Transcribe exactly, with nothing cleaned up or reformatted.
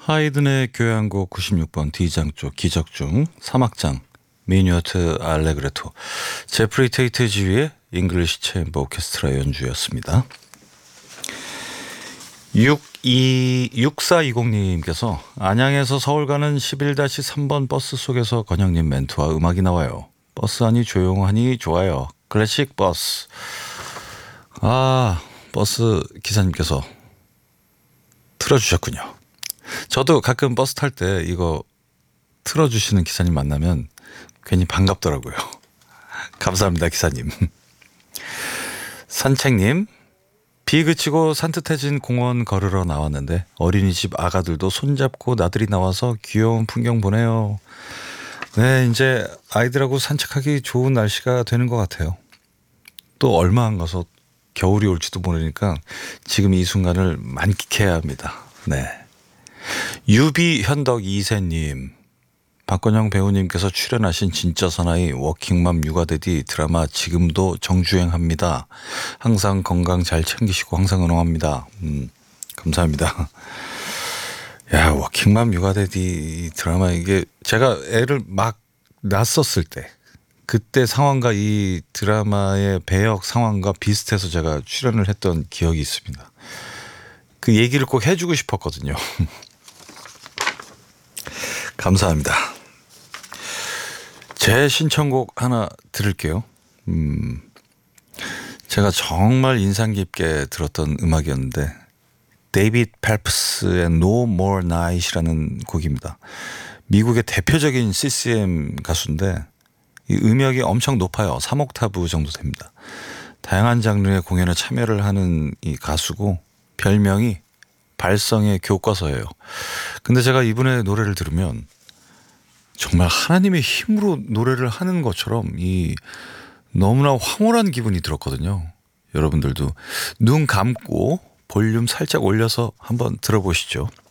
하이든의 교향곡 구십육 번 D장 쪽 기적중 삼 악장 미뉴어트 알레그레토 제프리 테이트 지휘의 잉글리시 챔버 오케스트라 연주였습니다. 육사이공님께서 안양에서 서울 가는 십일 삼 번 버스 속에서 건영님 멘트와 음악이 나와요. 버스 안이 조용하니 좋아요. 클래식 버스. 아, 버스 기사님께서 틀어주셨군요. 저도 가끔 버스 탈 때 이거 틀어주시는 기사님 만나면 괜히 반갑더라고요. 감사합니다, 기사님. 산책님, 비 그치고 산뜻해진 공원 걸으러 나왔는데 어린이집 아가들도 손잡고 나들이 나와서 귀여운 풍경 보네요. 네, 이제 아이들하고 산책하기 좋은 날씨가 되는 것 같아요. 또 얼마 안 가서 겨울이 올지도 모르니까 지금 이 순간을 만끽해야 합니다. 네. 유비현덕 이세님, 박건영 배우님께서 출연하신 진짜 사나이 워킹맘 육아대디 드라마 지금도 정주행합니다. 항상 건강 잘 챙기시고 항상 응원합니다. 음, 감사합니다. 야, 워킹맘 육아대디 드라마, 이게 제가 애를 막 낳았었을 때 그때 상황과 이 드라마의 배역 상황과 비슷해서 제가 출연을 했던 기억이 있습니다. 그 얘기를 꼭 해주고 싶었거든요. 감사합니다. 제 신청곡 하나 들을게요. 음, 제가 정말 인상 깊게 들었던 음악이었는데 데이빗 펠프스의 No More Night이라는 곡입니다. 미국의 대표적인 씨씨엠 가수인데 이 음역이 엄청 높아요. 삼 옥타브 정도 됩니다. 다양한 장르의 공연에 참여를 하는 이 가수고 별명이 발성의 교과서예요. 근데 제가 이분의 노래를 들으면 정말 하나님의 힘으로 노래를 하는 것처럼 이 너무나 황홀한 기분이 들었거든요. 여러분들도 눈 감고 볼륨 살짝 올려서 한번 들어보시죠.